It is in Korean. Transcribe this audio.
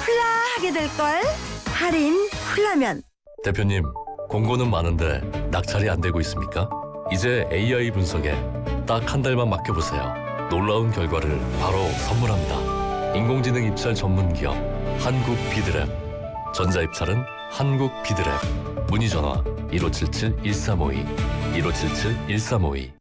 훌라 하게 될걸. 할인 훌라면. 대표님, 공고는 많은데 낙찰이 안 되고 있습니까? 이제 AI 분석에 딱 한 달만 맡겨보세요. 놀라운 결과를 바로 선물합니다. 인공지능 입찰 전문 기업 한국 비드랩. 전자입찰은 한국 비드랩. 문의 전화 1577-1352 1577-1352